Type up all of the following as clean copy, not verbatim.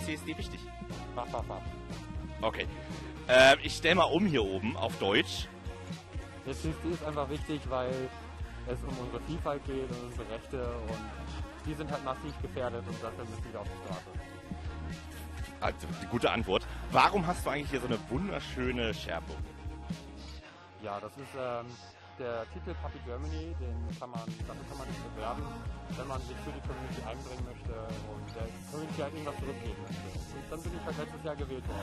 CSD wichtig? Mach. Okay. Ich stelle mal um hier oben auf Deutsch. Der CSD ist einfach wichtig, weil es um unsere Vielfalt geht und unsere Rechte und die sind halt massiv gefährdet und dafür müssen wir auf die Straße. Also, die gute Antwort. Warum hast du eigentlich hier so eine wunderschöne Schärpe? Ja, das ist der Titel Puppy Germany, dafür kann man sich bewerben, wenn man sich für die Community einbringen möchte und der Community halt irgendwas zurückgeben möchte. Und dann bin ich halt letztes Jahr gewählt worden.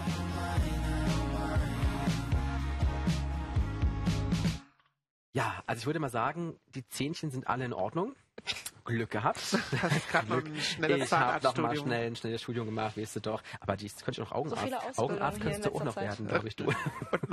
Ja, also ich würde mal sagen, die Zähnchen sind alle in Ordnung. Glück gehabt. Hast du gerade noch ein schnelles Ich habe noch mal Zahnarztstudium? schnell ein schnelles Studium gemacht, weißt du doch. Aber das könnte ich noch Augenarzt. viele Ausbildungen Augenarzt hier könntest in du auch noch letzter Zeit. werden, glaube ich, du. Und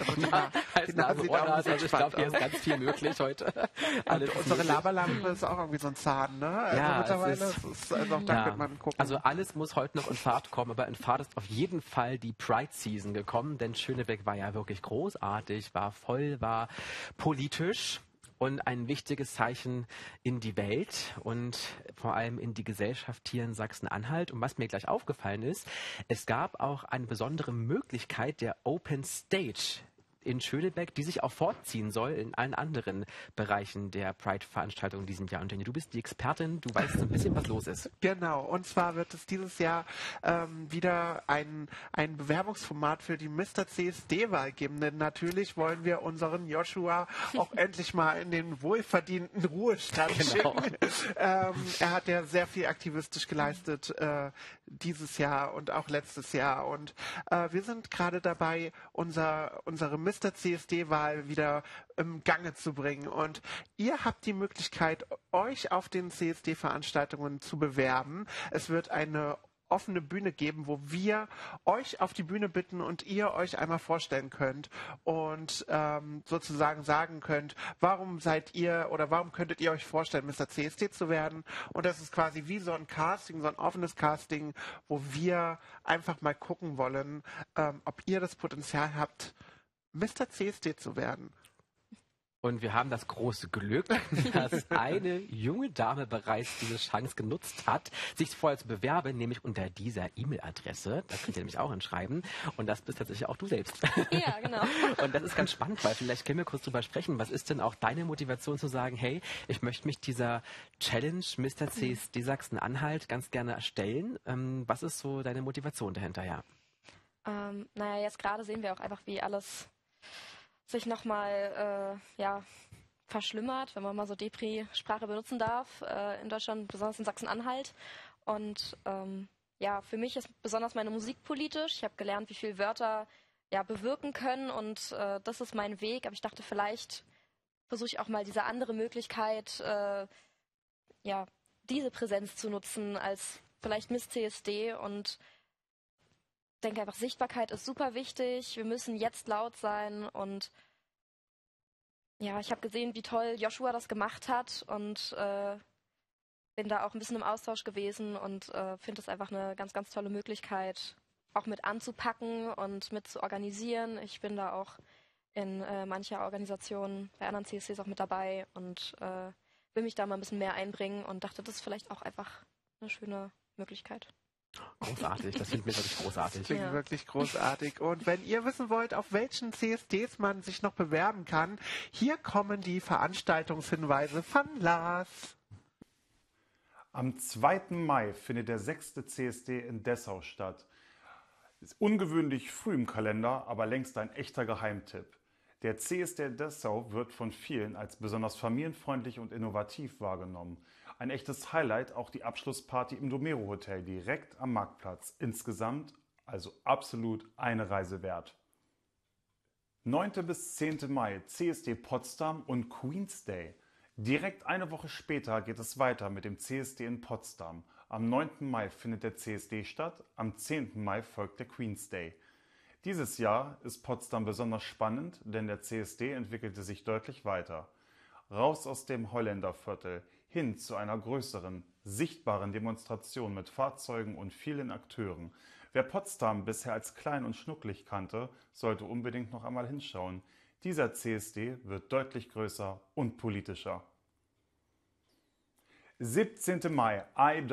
Als Nase, Ohrarzt, also ich glaube, hier ist ganz viel möglich heute. Alles unsere möglich. Laberlampe ist auch irgendwie so ein Zahn, ne? Also Ja, mittlerweile es ist also auch da könnte man gucken. Also alles muss heute noch in Fahrt kommen, aber in Fahrt ist auf jeden Fall die Pride-Season gekommen, denn Schönebeck war ja wirklich großartig, war voll, war politisch und ein wichtiges Zeichen in die Welt und vor allem in die Gesellschaft hier in Sachsen-Anhalt. Und was mir gleich aufgefallen ist, es gab auch eine besondere Möglichkeit der Open Stage in Schönebeck, die sich auch fortziehen soll in allen anderen Bereichen der Pride-Veranstaltung in diesem Jahr. Und Jenny, du bist die Expertin, du weißt so ein bisschen, was los ist. Genau, und zwar wird es dieses Jahr wieder ein Bewerbungsformat für die Mr. CSD-Wahl geben, denn natürlich wollen wir unseren Joshua auch endlich mal in den wohlverdienten Ruhestand schicken. Er hat ja sehr viel aktivistisch geleistet dieses Jahr und auch letztes Jahr und wir sind gerade dabei, unsere Mr. CSD-Wahl wieder im Gange zu bringen. Und ihr habt die Möglichkeit, euch auf den CSD-Veranstaltungen zu bewerben. Es wird eine offene Bühne geben, wo wir euch auf die Bühne bitten und ihr euch einmal vorstellen könnt und sozusagen sagen könnt, warum seid ihr oder warum könntet ihr euch vorstellen, Mr. CSD zu werden? Und das ist quasi wie so ein Casting, so ein offenes Casting, wo wir einfach mal gucken wollen, ob ihr das Potenzial habt, Mr. CSD zu werden. Und wir haben das große Glück, dass eine junge Dame bereits diese Chance genutzt hat, sich vorher zu bewerben, nämlich unter dieser E-Mail-Adresse. Da könnt ihr nämlich auch hinschreiben. Und das bist tatsächlich auch du selbst. Ja, genau. Und das ist ganz spannend, weil vielleicht können wir kurz drüber sprechen. Was ist denn auch deine Motivation zu sagen, hey, ich möchte mich dieser Challenge Mr. CSD Sachsen-Anhalt ganz gerne stellen? Was ist so deine Motivation dahinter, ja? Naja, jetzt gerade sehen wir auch einfach, wie alles sich nochmal verschlimmert, wenn man mal so Depri-Sprache benutzen darf, in Deutschland, besonders in Sachsen-Anhalt. Und für mich ist besonders meine Musik politisch. Ich habe gelernt, wie viele Wörter bewirken können und das ist mein Weg. Aber ich dachte, vielleicht versuche ich auch mal diese andere Möglichkeit, diese Präsenz zu nutzen als vielleicht Miss CSD und denke einfach, Sichtbarkeit ist super wichtig. Wir müssen jetzt laut sein und ja, ich habe gesehen, wie toll Joshua das gemacht hat und bin da auch ein bisschen im Austausch gewesen und finde es einfach eine ganz, ganz tolle Möglichkeit, auch mit anzupacken und mit zu organisieren. Ich bin da auch in mancher Organisation bei anderen CSCs auch mit dabei und will mich da mal ein bisschen mehr einbringen und dachte, das ist vielleicht auch einfach eine schöne Möglichkeit. Großartig, das finden wir wirklich großartig. Das klingt wirklich großartig. Und wenn ihr wissen wollt, auf welchen CSDs man sich noch bewerben kann, hier kommen die Veranstaltungshinweise von Lars. Am 2. Mai findet der 6. CSD in Dessau statt. Ist ungewöhnlich früh im Kalender, aber längst ein echter Geheimtipp. Der CSD Dessau wird von vielen als besonders familienfreundlich und innovativ wahrgenommen. Ein echtes Highlight auch die Abschlussparty im Domero Hotel direkt am Marktplatz. Insgesamt also absolut eine Reise wert. 9. bis 10. Mai CSD Potsdam und Queen's Day. Direkt eine Woche später geht es weiter mit dem CSD in Potsdam. Am 9. Mai findet der CSD statt, am 10. Mai folgt der Queen's Day. Dieses Jahr ist Potsdam besonders spannend, denn der CSD entwickelte sich deutlich weiter. Raus aus dem Holländerviertel, hin zu einer größeren, sichtbaren Demonstration mit Fahrzeugen und vielen Akteuren. Wer Potsdam bisher als klein und schnucklig kannte, sollte unbedingt noch einmal hinschauen. Dieser CSD wird deutlich größer und politischer. 17. Mai,